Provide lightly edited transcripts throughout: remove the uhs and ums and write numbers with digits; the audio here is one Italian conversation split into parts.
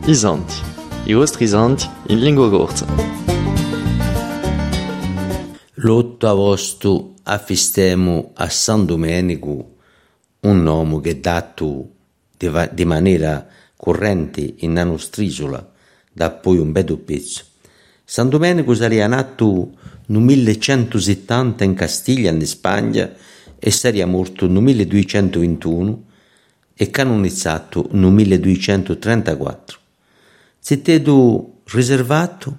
Isanti, i vostri isanti in lingua corsa. L'8 agosto affistemo a San Domenico un nome che è dato di maniera corrente in la nostra isola da poi un bel pezzo. San Domenico sarebbe nato nel 1170 in Castiglia, in Spagna, e sarebbe morto nel 1221 e canonizzato nel 1234. Zittedo riservato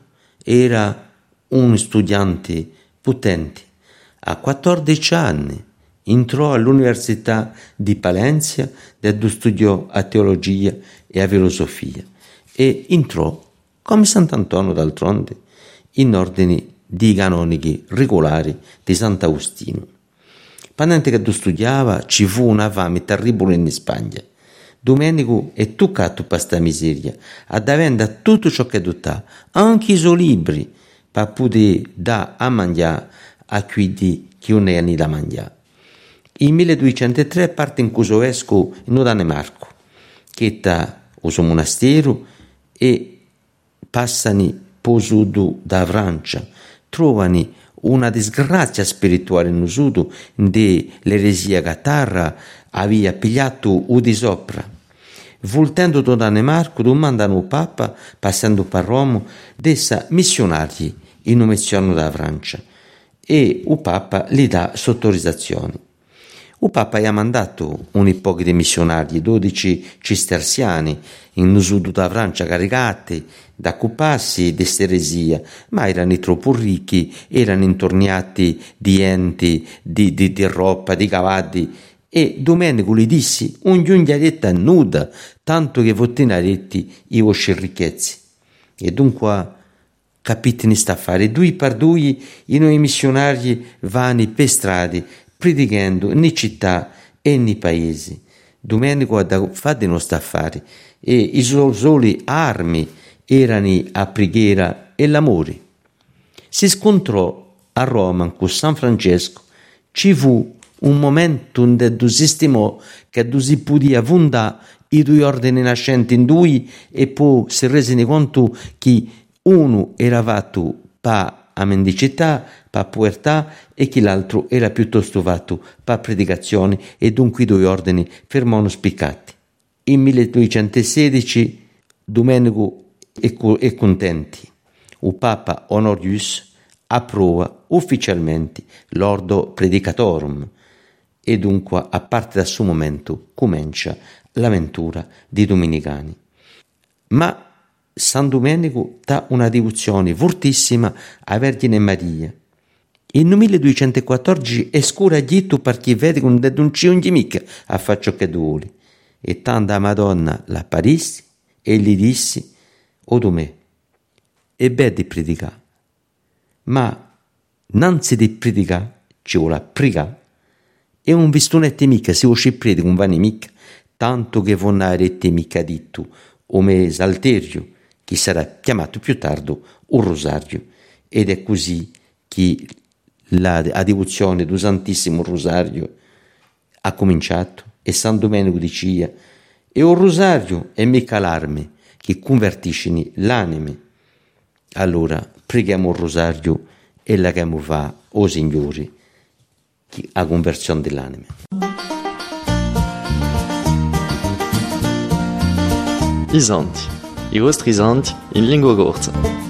era un studiante potente. A 14 anni entrò all'Università di Palencia, dove studiò a teologia e a filosofia, e entrò, come Sant'Antonio d'altronde, in ordini di canonici regolari di Sant'Agostino. Pendente che studiava, ci fu una fame terribile in Spagna. Domenico è toccato per questa miseria, a vendere tutto ciò che ha, anche i suoi libri, per poter dare a mangiare a quelli che non hanno da mangiare. In 1203 parte in Cusovesco, in Danemarco, che è il suo monastero, e passano per sud da Francia, trovano una disgrazia spirituale in sud, de l'eresia catarra aveva pigliato u di sopra. Voltando da Danemarco, domandano al Papa, passando per Roma, dessa missionari in un mezzogiorno da Francia, e il Papa gli dà sottorizzazione. Il Papa gli ha mandato un po' di missionari, 12 cisterziani, in sud da Francia caricati da occuparsi di steresia, ma erano troppo ricchi, erano intorniati di enti, di roba, di cavalli, e Domenico gli disse un giunghiaretta nuda, tanto che vottinaretti i vostri ricchezzi. E dunque capite sta affare, due per due i noi missionari vanno per strade, predicando nei città e nei paesi. Domenico ha fatto i nostri affari, e i suoi soli armi erano a preghiera e l'amore. Si scontrò a Roma con San Francesco, ci fu un momento dove si stimò che si podia fondare i due ordini nascenti in due, e poi si rese conto che uno era fatto per a mendicità, per povertà, e che l'altro era piuttosto fatto per predicazione, e dunque i due ordini fermarono spiccati. In 1216 Domenico è contenti. Il Papa Honorius approva ufficialmente l'ordo predicatorum, e dunque a parte da suo momento comincia l'avventura dei domenicani. Ma San Domenico dà una devozione fortissima a Vergine Maria. In 1214 è scoragliato perché vede che non c'è un mica a fare ciò che vuole, e tanta Madonna l'apparisse e gli disse: o Domè, è bello di predicare, ma innanzi di predicare ci vuole pregare, e un vistonetto mica si vuole predicare un vani mica, tanto che vonarete mica ditto o me salterio, che sarà chiamato più tardi un rosario, ed è così che la devozione del Santissimo Rosario ha cominciato, e San Domenico diceva: e un rosario è mica l'arme che convertisce l'anime. Allora preghiamo il rosario e la che va o Signore a conversione dell'anima. Isanti, i vostri isanti in lingua corsa.